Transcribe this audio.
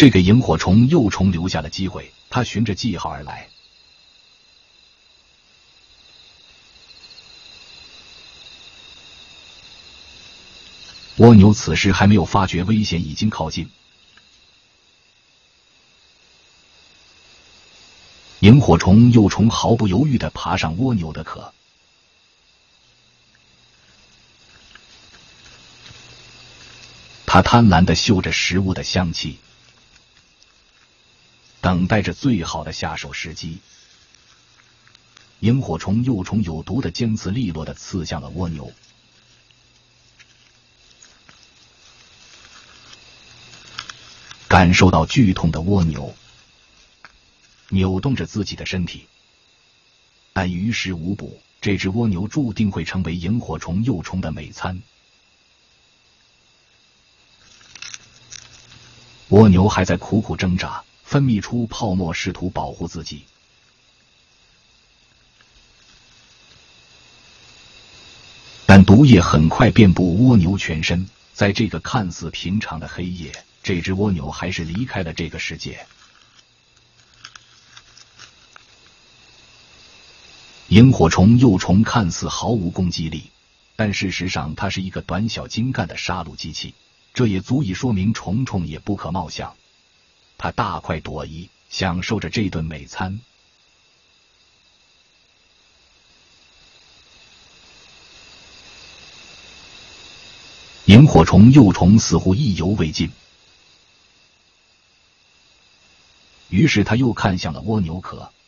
这给萤火虫幼虫留下了机会，它循着记号而来。蜗牛此时还没有发觉危险已经靠近，萤火虫幼虫毫不犹豫地爬上蜗牛的壳。它贪婪地嗅着食物的香气，等待着最好的下手时机。萤火虫幼虫有毒的尖刺利落地刺向了蜗牛。感受到剧痛的蜗牛扭动着自己的身体，但于事无补。这只蜗牛注定会成为萤火虫幼虫的美餐。蜗牛还在苦苦挣扎，分泌出泡沫试图保护自己。但毒液很快遍布蜗牛全身，在这个看似平常的黑夜，这只蜗牛还是离开了这个世界。萤火虫幼虫看似毫无攻击力，但事实上它是一个短小精干的杀戮机器，这也足以说明虫虫也不可貌相。它大快朵颐，享受着这顿美餐。萤火虫幼虫似乎意犹未尽，于是他又看向了蜗牛壳。